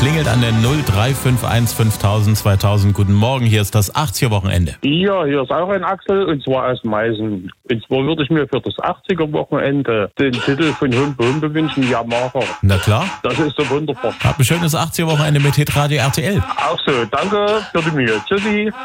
Klingelt an der 0351 5000 2000. Guten Morgen, hier ist das 80er-Wochenende. Ja, hier ist auch ein Axel, und zwar aus Meißen. Und zwar würde ich mir für das 80er-Wochenende den Titel von Humpe Humpe wünschen, Yamaha. Na klar. Das ist so wunderbar. Habt ein schönes 80er-Wochenende mit Hitradio RTL. Auch so, danke für die Mühe. Tschüssi.